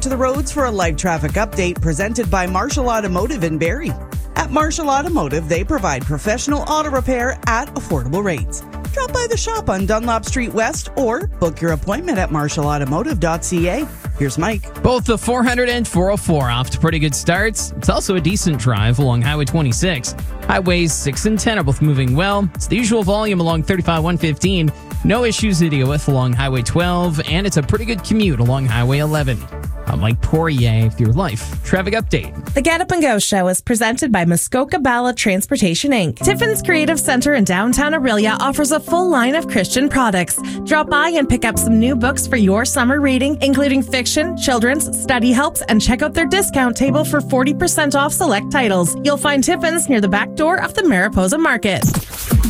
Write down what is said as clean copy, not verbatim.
to the roads for a live traffic update presented by Marshall Automotive in Barrie. At Marshall Automotive, they provide professional auto repair at affordable rates. Drop by the shop on Dunlop Street West or book your appointment at marshallautomotive.ca. Here's Mike. Both the 400 and 404 off to pretty good starts. It's also a decent drive along Highway 26. Highways 6 and 10 are both moving well. It's the usual volume along 35 115. No issues to deal with along Highway 12, and it's a pretty good commute along Highway 11. I'm Mike Poirier with your Life Traffic Update. The Get Up and Go show is presented by Muskoka Ballot Transportation Inc. Tiffin's Creative Center in downtown Orillia offers a full line of Christian products. Drop by and pick up some new books for your summer reading, including fiction, children's, study helps, and check out their discount table for 40% off select titles. You'll find Tiffin's near the back door of the Mariposa Market.